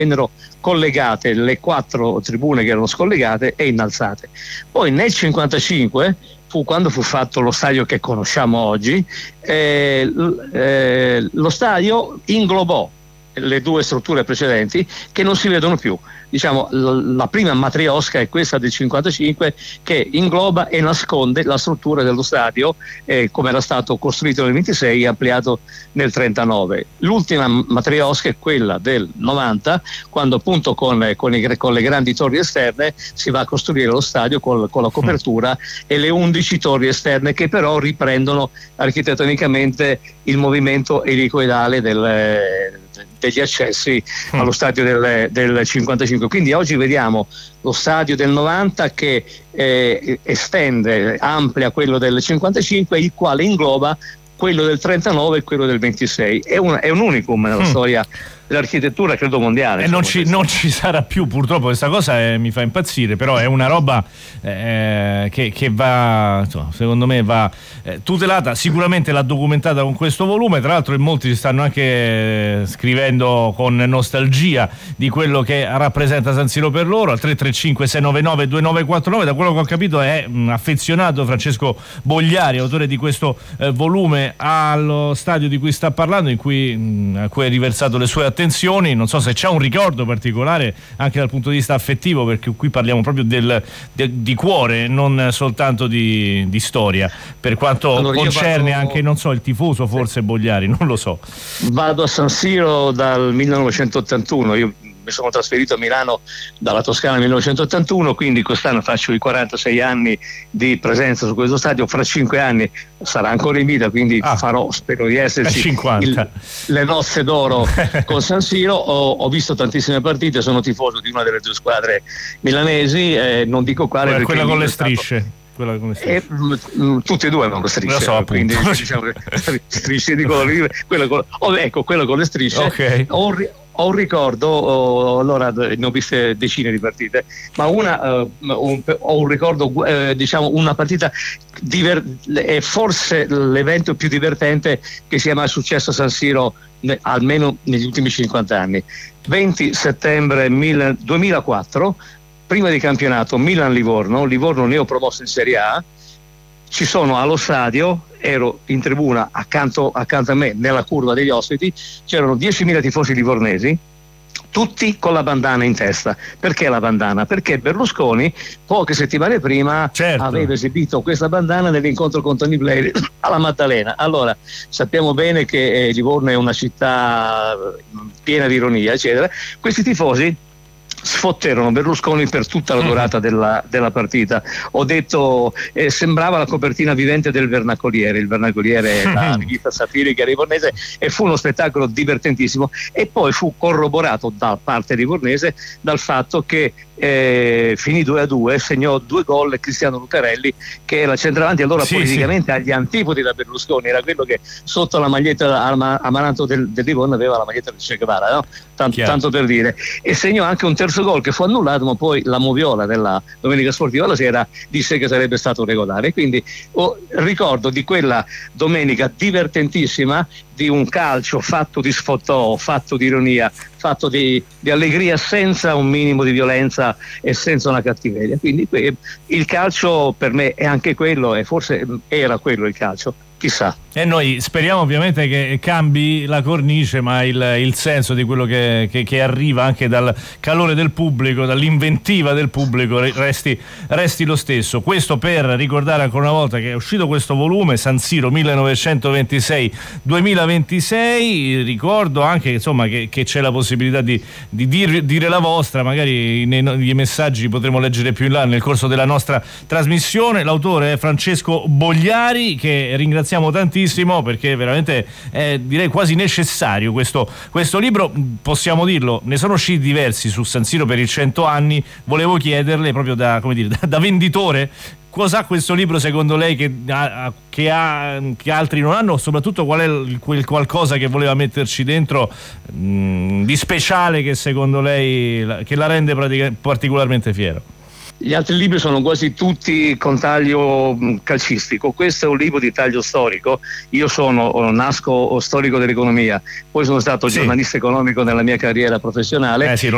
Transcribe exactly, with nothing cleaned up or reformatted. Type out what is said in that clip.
vennero collegate le quattro tribune che erano scollegate e innalzate. Poi nel cinquantacinque fu quando fu fatto lo stadio che conosciamo oggi, eh, eh, lo stadio inglobò le due strutture precedenti che non si vedono più. Diciamo, la prima matriosca è questa del cinquantacinque, che ingloba e nasconde la struttura dello stadio eh, come era stato costruito nel ventisei e ampliato nel trentanove. L'ultima matriosca è quella del novanta, quando appunto con, con, i, con le grandi torri esterne si va a costruire lo stadio con, con la copertura mm. e le undici torri esterne che però riprendono architettonicamente il movimento elicoidale del degli accessi mm. allo stadio del, del cinquantacinque. Quindi oggi vediamo lo stadio del novanta che eh, estende, amplia quello del cinquantacinque, il quale ingloba quello del trentanove e quello del ventisei. È un, è un unicum nella mm. storia dell'architettura, credo, mondiale. E non ci, non ci sarà più, purtroppo. Questa cosa è, mi fa impazzire, però è una roba eh, che, che va, insomma, secondo me va eh, tutelata. Sicuramente l'ha documentata con questo volume, tra l'altro in molti si stanno anche eh, scrivendo con nostalgia di quello che rappresenta San Siro per loro. Al tre tre cinque sei nove nove due nove quattro nove, da quello che ho capito è mh, affezionato Francesco Bogliari, autore di questo eh, volume, allo stadio di cui sta parlando, in cui, mh, a cui ha riversato le sue attenzioni. Non so se c'è un ricordo particolare anche dal punto di vista affettivo, perché qui parliamo proprio del, del, di cuore, non soltanto di, di storia, per quanto allora, concerne vado... anche, non so, il tifoso forse sì. Bogliari, non lo so. Vado a San Siro dal millenovecentottantuno, io mi sono trasferito a Milano dalla Toscana nel millenovecentottantuno, quindi quest'anno faccio i quarantasei anni di presenza su questo stadio. Fra cinque anni sarà ancora in vita, quindi ah, farò, spero di esserci, il, le nozze d'oro con San Siro. Ho, ho visto tantissime partite, sono tifoso di una delle due squadre milanesi, eh, non dico quale, quella, quella con le strisce stato... Quella come e, mh, tutte e due avevano le strisce, so, quindi diciamo che strisce di colore, quello con, oh, ecco, quello con le strisce. Okay. Ho, ho un ricordo, oh, allora ne ho viste decine di partite, ma una uh, un, ho un ricordo, uh, diciamo una partita diver- è forse l'evento più divertente che sia mai successo a San Siro, ne, almeno negli ultimi cinquanta anni. venti settembre duemilaquattro, prima di campionato, Milan-Livorno, Livorno neopromosso in Serie A. Ci sono allo stadio, ero in tribuna accanto, accanto a me, nella curva degli ospiti, c'erano diecimila tifosi livornesi, tutti con la bandana in testa. Perché la bandana? Perché Berlusconi poche settimane prima certo. aveva esibito questa bandana nell'incontro con Tony Blair alla Maddalena. Allora, sappiamo bene che eh, Livorno è una città piena di ironia, eccetera. Questi tifosi sfotterono Berlusconi per tutta la durata della, della partita. Ho detto, eh, sembrava la copertina vivente del Vernacoliere. Il Vernacoliere è la rivista satirica livornese, e fu uno spettacolo divertentissimo, e poi fu corroborato da parte livornese dal fatto che eh, finì due a due, segnò due gol Cristiano Lucarelli, che era centravanti allora sì, politicamente sì. agli antipodi da Berlusconi, era quello che sotto la maglietta amaranto del, del Livorno aveva la maglietta di Che Guevara, no? Tanto, tanto per dire, e segnò anche un terzo gol che fu annullato, ma poi la moviola della Domenica Sportiva la sera disse che sarebbe stato regolare. Quindi oh, ricordo di quella domenica divertentissima, di un calcio fatto di sfottò, fatto di ironia, fatto di, di allegria, senza un minimo di violenza e senza una cattiveria. Quindi il calcio per me è anche quello, e forse era quello il calcio, chissà. E noi speriamo ovviamente che cambi la cornice, ma il, il senso di quello che, che, che arriva anche dal calore del pubblico, dall'inventiva del pubblico, resti, resti lo stesso. Questo per ricordare ancora una volta che è uscito questo volume, San Siro millenovecentoventisei duemilaventisei. Ricordo anche insomma che, che c'è la possibilità di, di dir, dire la vostra, magari nei, nei messaggi potremo leggere più in là nel corso della nostra trasmissione. L'autore è Francesco Bogliari, che ringraziamo tantissimo, perché veramente è, direi, quasi necessario questo, questo libro. Possiamo dirlo, ne sono usciti diversi su San Siro per i cento anni. Volevo chiederle, proprio da, come dire, da, da venditore, cos'ha questo libro secondo lei che, ha, che, ha, che altri non hanno, soprattutto qual è il, quel qualcosa che voleva metterci dentro mh, di speciale, che secondo lei che la rende pratica, particolarmente fiero? Gli altri libri sono quasi tutti con taglio calcistico, questo è un libro di taglio storico. Io sono, nasco storico dell'economia, poi sono stato sì. giornalista economico nella mia carriera professionale, eh sì,